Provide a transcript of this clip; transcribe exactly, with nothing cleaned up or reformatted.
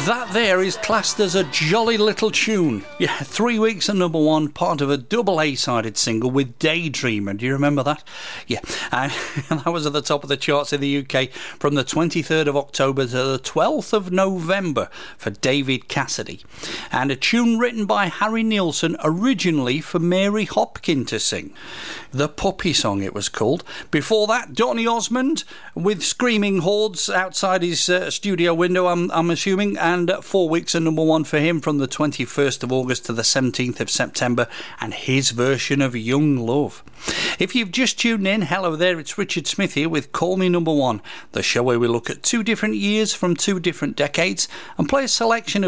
That there is classed as a jolly little tune. Yeah, three weeks at number one, part of a double A-sided single with Daydreamer. Do you remember that? Yeah, and that was at the top of the charts in the U K from the twenty-third of October to the twelfth of November for David Cassidy. And a tune written by Harry Nilsson, originally for Mary Hopkin to sing. The Puppy Song it was called. Before that, Donny Osmond with Screaming Hordes outside his uh, studio window, I'm, I'm assuming, and uh, four weeks at number one for him from the twenty-first of August to the seventeenth of September, and his version of Young Love. If you've just tuned in, hello there, it's Richard Smith here with Call Me Number One, the show where we look at two different years from two different decades and play a selection of